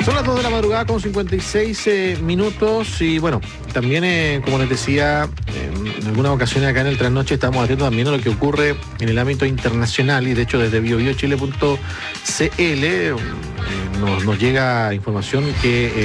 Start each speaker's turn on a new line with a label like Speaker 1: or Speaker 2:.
Speaker 1: Son las 2 de la madrugada con 56 minutos y bueno, también como les decía, en algunas ocasiones acá en el Trasnoche estamos atentos también a lo que ocurre en el ámbito internacional y de hecho desde biobiochile.cl nos llega información que